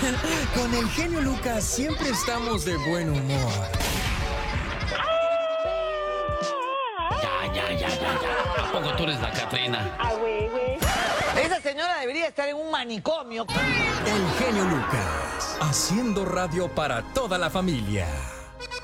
Con el genio Lucas siempre estamos de buen humor. Ya. ¿A poco tú eres la Catrina? Esa señora debería estar en un manicomio. El genio Lucas, haciendo radio para toda la familia.